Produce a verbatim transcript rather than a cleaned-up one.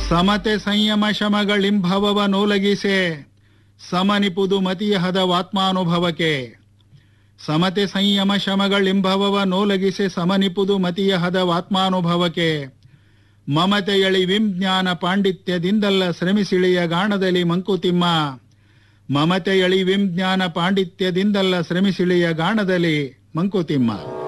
ಸಮತೆ ಸಂಯಮ ಶಮಗಳಿಂಭವವ ನೋಲಗಿಸೆ ಸಮನಿಪುದು ಮತಿಯ ಹದವಾತ್ಮಾನುಭವಕ್ಕೆ. ಸಮತೆ ಸಂಯಮ ಶಮಗಳಿಂಭವವ ನೋಲಗಿಸೆ ಸಮನಿಪುದು ಮತಿಯ ಹದವಾತ್ಮಾನುಭವಕ್ಕೆ. ಮಮತೆಯಳಿ ವಿಂಜ್ಞಾನ ಪಾಂಡಿತ್ಯದಿಂದಲ್ಲ ಶ್ರಮಿಸಿಳಿಯ ಗಾಣದಲ್ಲಿ ಮಂಕುತಿಮ್ಮ. ಮಮತೆಯಳಿ ವಿಂಜ್ಞಾನ ಪಾಂಡಿತ್ಯದಿಂದಲ್ಲ ಶ್ರಮಿಸಿಳಿಯ ಗಾಣದಲ್ಲಿ ಮಂಕುತಿಮ್ಮ.